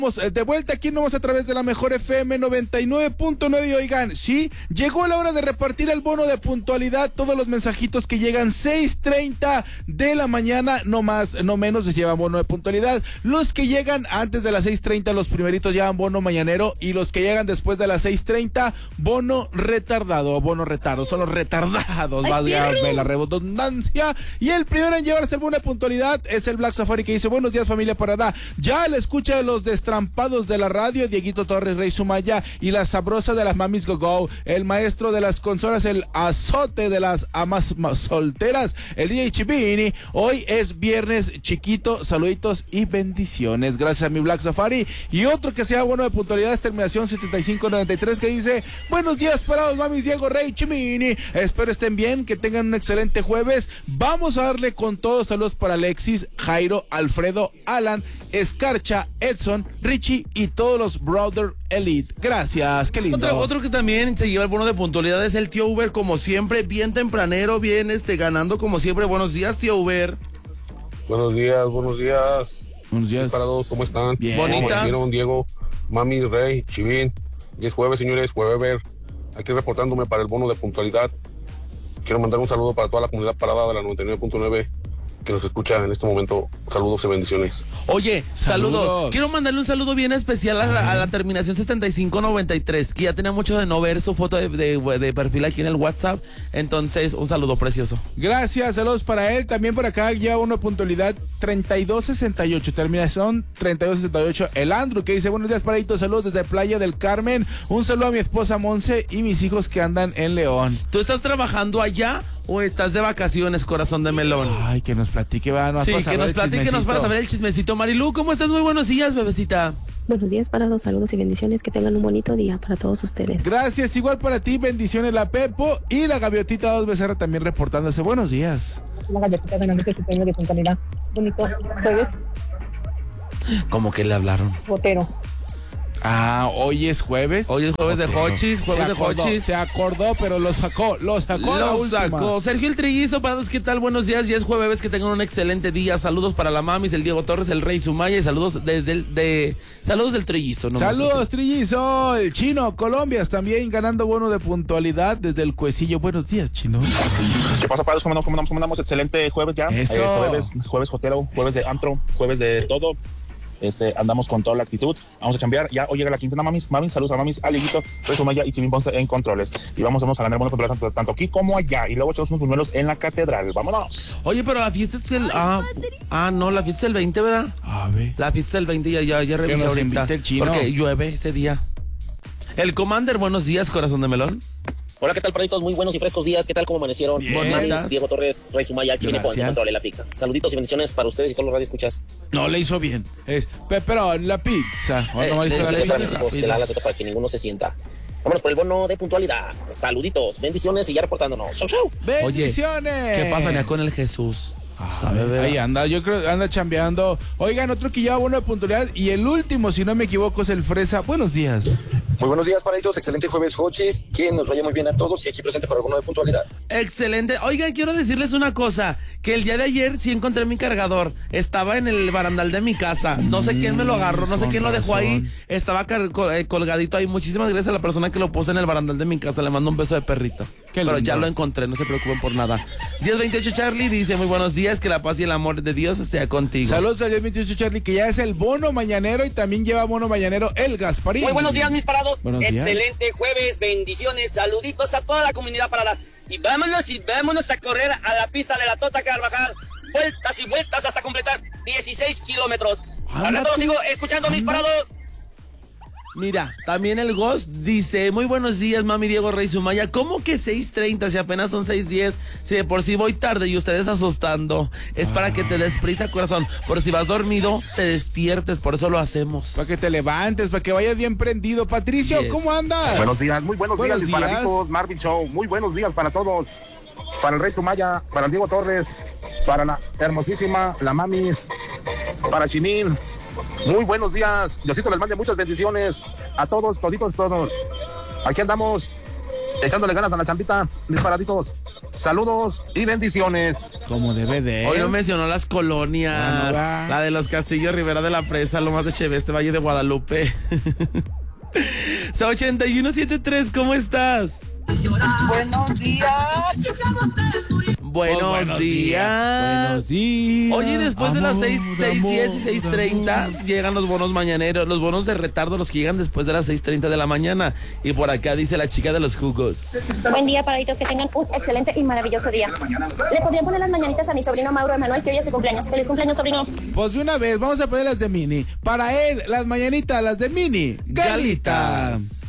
De vuelta aquí nomás a través de la mejor FM 99.9 y oigan, sí, llegó la hora de repartir el bono de puntualidad, todos los mensajitos que llegan 6:30 de la mañana, no más, no menos, se llevan bono de puntualidad, los que llegan antes de las 6:30, los primeritos llevan bono mañanero y los que llegan después de las 6:30, bono retardado o bono retardo, son los retardados, valga la redundancia, y el primero en llevarse el bono de puntualidad es el Black Safari que dice, buenos días familia Parada, ya le escucha de los destrampados de la radio, Dieguito Torres, Rey Sumaya y la sabrosa de las mamis go go, el maestro de las consolas, el azote de las amas solteras, el DJ Chibini. Hoy es viernes chiquito, saluditos y bendiciones, gracias a mi Black Safari. Y otro que sea bueno de puntualidad es terminación 7593 que dice, buenos días parados mamis, Diego, Rey, Chibini, espero estén bien, que tengan un excelente jueves, vamos a darle con todos, saludos para Alexis, Jairo, Alfredo, Alan, Escarcha, Edson, Richie y todos los Brother Elite. Gracias, qué lindo. Otro que también se lleva el bono de puntualidad es el tío Uber, como siempre, bien tempranero, bien ganando como siempre. Buenos días, tío Uber. Buenos días. Buenos días. Para todos, ¿cómo están? Bien. Bonitas. Diego, Mami, Rey, Chivín. Y es jueves, señores, jueves. Aquí reportándome para el bono de puntualidad. Quiero mandar un saludo para toda la comunidad parada de la 99.9 que nos escucha en este momento. Saludos y bendiciones. Oye, saludos. Quiero mandarle un saludo bien especial a la terminación 7593, que ya tenía mucho de no ver su foto de perfil aquí en el WhatsApp. Entonces, un saludo precioso. Gracias, saludos para él. También por acá ya uno de puntualidad 3268, terminación 3268. El Andrew que dice, buenos días, paraditos, saludos desde Playa del Carmen. Un saludo a mi esposa Monse y mis hijos que andan en León. ¿Tú estás trabajando allá o estás de vacaciones, corazón de melón? Ay, que nos platique, va. Sí, que nos platique, para saber el chismecito. Marilu, ¿cómo estás? Muy buenos días, bebecita. Buenos días para todos, saludos y bendiciones, que tengan un bonito día para todos ustedes. Gracias, igual para ti, bendiciones la Pepo y la Gaviotita 2 Becerra también reportándose. Buenos días. La Gaviotita ganando su premio de puntualidad. Bonito jueves. ¿Cómo que le hablaron? Botero. Ah, hoy es jueves. Hoy es jueves de Hochis, Se acordó, pero lo sacó Sergio el Trillizo, para todos, ¿qué tal? Buenos días, ya es jueves, que tengan un excelente día. Saludos para la mamis, el Diego Torres, el Rey Sumaya, y saludos saludos del Trillizo. Saludos, Trillizo, el Chino, Colombias también ganando bono de puntualidad desde el Cuecillo. Buenos días, Chino. ¿Qué pasa, padres? ¿Cómo andamos? Excelente jueves ya. Eso. Jueves jotero, jueves de antro, jueves de todo. Andamos con toda la actitud, vamos a chambear, ya hoy llega la quincena, mamis, saludos a mamis, Aliguito, Resumaya y Chivín Ponce en controles, y vamos a ganar buenos controles tanto aquí como allá, y luego echamos unos buñuelos en la catedral, vámonos. Oye, pero la fiesta es no, la fiesta es el 20, ¿verdad? La fiesta es el 20, ya revisé ahorita, porque llueve ese día. El Commander, buenos días, corazón de melón. Hola, ¿qué tal, perritos? Muy buenos y frescos días. ¿Qué tal? ¿Cómo amanecieron? Mamis, Diego Torres, Rey Sumaya, Chivine Ponce, controle la pizza. Saluditos y bendiciones para ustedes y todos los radioescuchas. No, le hizo bien. Es pero la pizza. Que la haga para que ninguno se sienta. Vámonos por el bono de puntualidad. Saluditos, bendiciones y ya reportándonos. ¡Chau, chau! ¡Bendiciones! Oye, ¿qué pasaría con el Jesús? Ahí anda, yo creo que anda chambeando. Oigan, otro que lleva bono de puntualidad y el último, si no me equivoco, es el Fresa. Buenos días. Muy buenos días para ellos, excelente jueves, Hochis, que nos vaya muy bien a todos y aquí presente para el bono de puntualidad. Excelente. Oigan, quiero decirles una cosa, que el día de ayer sí encontré mi cargador, estaba en el barandal de mi casa, no sé quién me lo agarró, no sé quién lo dejó ahí, estaba colgadito ahí. Muchísimas gracias a la persona que lo puso en el barandal de mi casa, le mando un beso de perrito. Pero ya lo encontré, no se preocupen por nada. 1028 Charlie dice, muy buenos días, que la paz y el amor de Dios sea contigo. Saludos a 1028 Charlie, que ya es el bono mañanero y también lleva bono mañanero el Gasparín. Muy buenos días, mis parados. Buenos días. Excelente jueves, bendiciones, saluditos a toda la comunidad parada. Y vámonos a correr a la pista de la Tota Carvajal. Vueltas y vueltas hasta completar 16 kilómetros. Hablando lo sigo escuchando, mis parados. Mira, también el Ghost dice, muy buenos días, mami, Diego, Rey Sumaya. ¿Cómo que 6:30 si apenas son 6:10? Si de por sí voy tarde y ustedes asustando. Es para que te des prisa, corazón. Por si vas dormido, te despiertes, por eso lo hacemos. Para que te levantes, para que vayas bien prendido. Patricio, ¿cómo andas? Buenos días, muy buenos días, mis paraditos, Marvin Show. Muy buenos días para todos. Para el Rey Sumaya, para el Diego Torres, para la hermosísima, la mamis, para Chinín. Muy buenos días, Diosito les mande muchas bendiciones a todos, toditos, todos. Aquí andamos echándole ganas a la champita, mis paraditos. Saludos y bendiciones. Como debe de. Hoy no mencionó las colonias. Ah, no va. La de los Castillos, Rivera de la Presa, Lomas de Cheveste, Valle de Guadalupe. 8173, ¿cómo estás? Buenos días. Buenos días. Buenos días. Oye, después de las Amor, 6:10 y 6:30 amor. llegan los bonos mañaneros, los bonos de retardo, los que llegan después de las 6:30 de la mañana. Y por acá dice la chica de los jugos. Buen día, paraditos, que tengan un excelente y maravilloso día. ¿Le podrían poner las mañanitas a mi sobrino Mauro Emanuel, que hoy es su cumpleaños? ¡Feliz cumpleaños, sobrino! Pues de una vez, vamos a poner las de Mini. Para él, las mañanitas, las de Mini. Galitas.